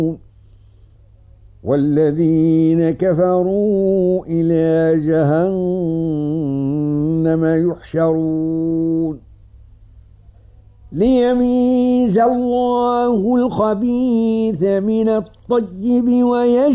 والذين كفروا إلى جهنم يحشرون ليميز الله الخبيث من الطيب